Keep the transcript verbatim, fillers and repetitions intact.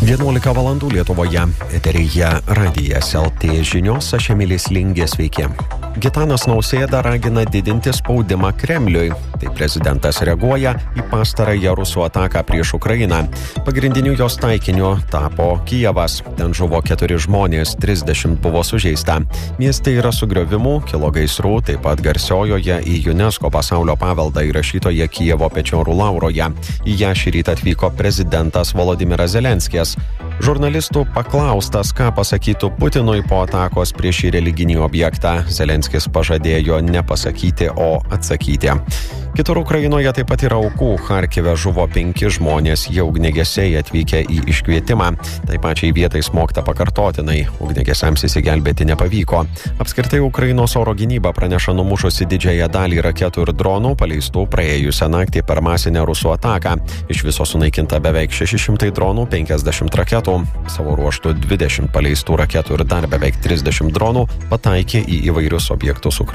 vienuolika valandų Lietuvoje. Eteryje Radijas L T žinios, aš Emilis Lingė, sveiki. Gitanas Nausėda ragina didinti spaudimą Kremliui. Tai prezidentas reaguoja į pastarąją rusų ataką prieš Ukrainą. Pagrindiniu jos taikiniu tapo Kijevas. Ten žuvo keturi žmonės, trisdešimt buvo sužeista. Mieste yra sugriovimų, kilo gaisrų, taip pat garsiojoje į UNESCO pasaulio paveldą įrašytoje Kijevo Pečorų Lauroje. Į ją šį rytą atvyko prezidentas Volodymyras Zelenskis. Žurnalistų paklaustas, ką pasakytų Putinui po atakos prieš šį religinį objektą, Zelenskis pažadėjo nepasakyti, o atsakyti. Kitur Ukrainoje taip pat yra aukų. Charkive žuvo penki žmonės, jie ugniagesiai atvykę į iškvietimą. Tai pačiai vietai smogta pakartotinai. Ugniagesiams įsigelbėti nepavyko. Apskritai Ukrainos oro gynyba praneša numušusi didžiąją dalį raketų ir dronų paleistų praėjusią naktį per masinę rusų ataką. Iš viso sunaikinta beveik šeši šimtai dronų, penkiasdešimt raketų. Savo ruožtu dvidešimt paleistų raketų ir dar beveik trisdešimt dronų pataikė į įvairius objektus Ukrainoje.